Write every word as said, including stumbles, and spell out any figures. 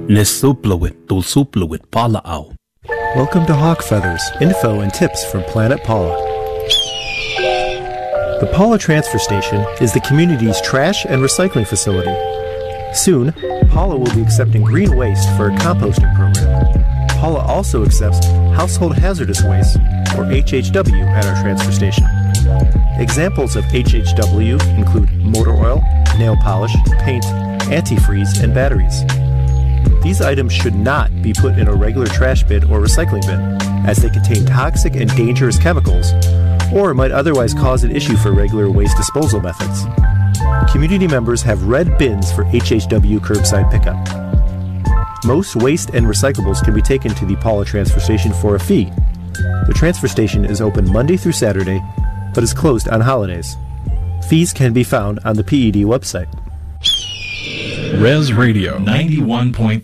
Nesupluit dulsupluit pala'au. Welcome to Hawk Feathers, info and tips from Planet Paula. The Paula Transfer Station is the community's trash and recycling facility. Soon, Paula will be accepting green waste for a composting program. Paula also accepts household hazardous waste, or H H W, at our transfer station. Examples of H H W include motor oil, nail polish, paint, antifreeze, and batteries. These items should not be put in a regular trash bin or recycling bin, as they contain toxic and dangerous chemicals, or might otherwise cause an issue for regular waste disposal methods. Community members have red bins for H H W curbside pickup. Most waste and recyclables can be taken to the Paula Transfer Station for a fee. The transfer station is open Monday through Saturday, but is closed on holidays. Fees can be found on the P E D website. Res Radio ninety-one point three